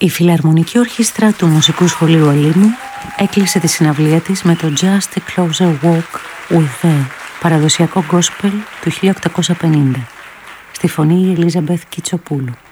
Η Φιλαρμονική Ορχήστρα του Μουσικού Σχολείου Ελλήνου έκλεισε τη συναυλία της με το Just a Closer Walk with the παραδοσιακό gospel του 1850. Στη φωνή η Ελίζαμπεθ Κιτσοπούλου.